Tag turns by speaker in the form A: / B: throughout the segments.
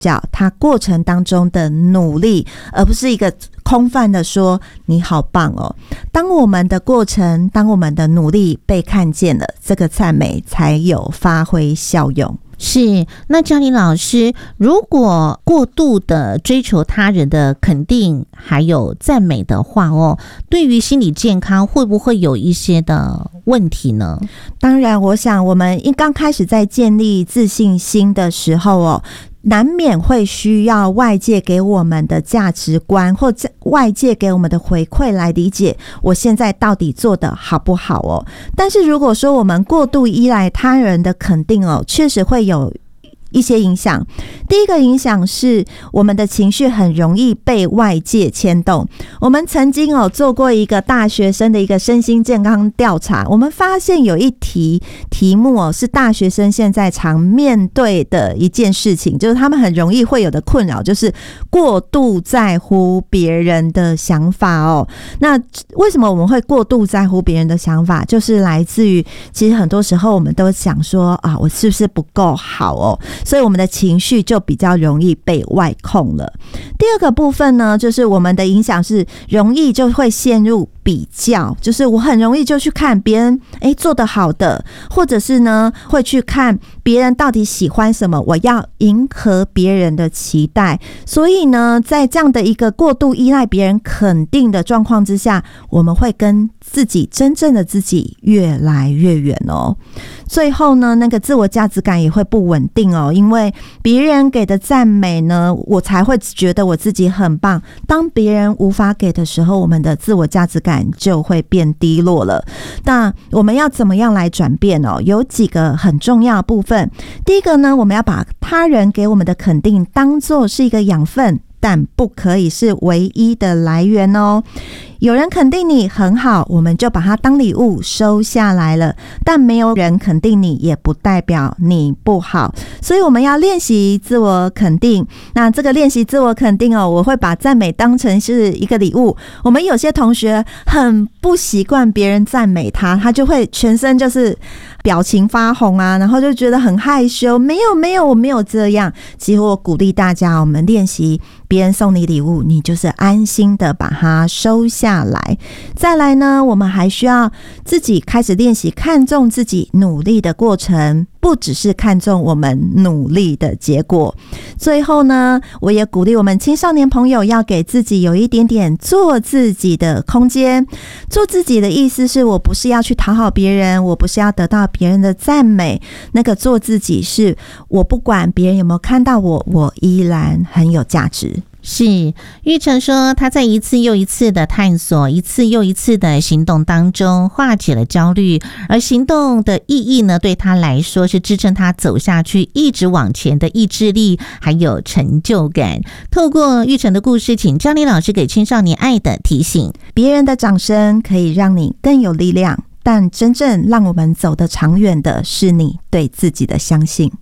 A: 角他过程当中的努力，而不是一个空泛的说你好棒哦。当我们的过程，当我们的努力被看见了，这个赞美才有发挥效用。
B: 是，那嘉玲老师，如果过度的追求他人的肯定还有赞美的话对于心理健康会不会有一些的问题呢？
A: 当然，我想我们刚开始在建立自信心的时候难免会需要外界给我们的价值观或外界给我们的回馈来理解我现在到底做得好不好但是如果说我们过度依赖他人的肯定确实会有一些影响。第一个影响是我们的情绪很容易被外界牵动。我们曾经做过一个大学生的一个身心健康调查，我们发现有一题目是大学生现在常面对的一件事情，就是他们很容易会有的困扰，就是过度在乎别人的想法那为什么我们会过度在乎别人的想法？就是来自于其实很多时候我们都想说我是不是不够好所以我们的情绪就比较容易被外控了。第二个部分呢，就是我们的影响是容易就会陷入比较，就是我很容易就去看别人做得好的，或者是呢会去看别人到底喜欢什么，我要迎合别人的期待。所以呢在这样的一个过度依赖别人肯定的状况之下，我们会跟自己真正的自己越来越远最后呢那个自我价值感也会不稳定因为别人给的赞美呢，我才会觉得我自己很棒。当别人无法给的时候，我们的自我价值感就会变低落了。那我们要怎么样来转变有几个很重要的部分。第一个呢，我们要把他人给我们的肯定当作是一个养分，但不可以是唯一的来源有人肯定你很好，我们就把它当礼物收下来了，但没有人肯定你也不代表你不好。所以我们要练习自我肯定。那这个练习自我肯定我会把赞美当成是一个礼物。我们有些同学很不习惯别人赞美他就会全身就是表情发红然后就觉得很害羞。没有，我没有这样。其实我鼓励大家，我们练习别人送你礼物，你就是安心的把它收下来。再来呢，我们还需要自己开始练习看重自己努力的过程，不只是看重我们努力的结果。最后呢，我也鼓励我们青少年朋友要给自己有一点点做自己的空间。做自己的意思是我不是要去讨好别人，我不是要得到别人的赞美。那个做自己是我不管别人有没有看到我依然很有价值。
B: 是，玉成说他在一次又一次的探索，一次又一次的行动当中化解了焦虑，而行动的意义呢，对他来说是支撑他走下去一直往前的意志力还有成就感。透过玉成的故事，请嘉玲老师给青少年爱的提醒。
A: 别人的掌声可以让你更有力量，但真正让我们走得长远的是你对自己的相信。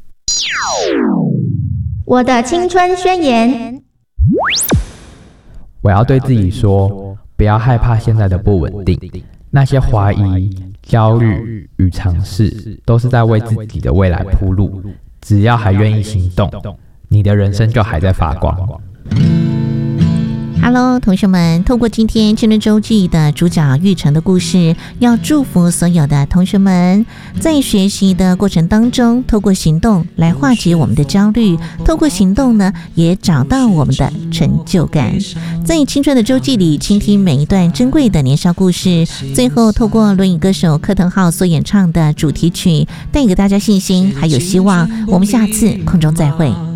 C: 我的青春宣言，
D: 我要对自己说，不要害怕现在的不稳定，那些怀疑、焦虑与尝试都是在为自己的未来铺路，只要还愿意行动，你的人生就还在发光。
B: Hello， 同学们，透过今天青春周记的主角玉成的故事，要祝福所有的同学们在学习的过程当中，透过行动来化解我们的焦虑，透过行动呢，也找到我们的成就感。在青春的周记里，倾听每一段珍贵的年少故事，最后透过轮椅歌手柯腾浩所演唱的主题曲，带给大家信心还有希望。我们下次空中再会。